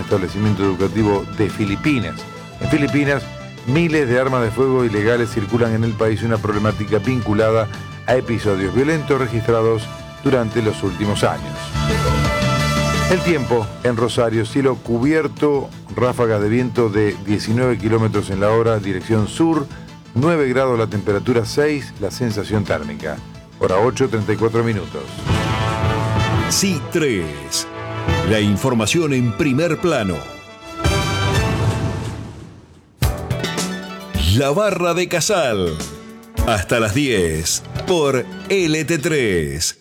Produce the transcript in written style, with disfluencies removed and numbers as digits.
establecimiento educativo de Filipinas. En Filipinas, miles de armas de fuego ilegales circulan en el país, una problemática vinculada a episodios violentos registrados durante los últimos años. El tiempo en Rosario: cielo cubierto, ráfagas de viento de 19 kilómetros en la hora, dirección sur, 9 grados la temperatura, 6 la sensación térmica. Hora 8:34 minutos. C3, la información en primer plano. La Barra de Casal, hasta las 10 por LT3.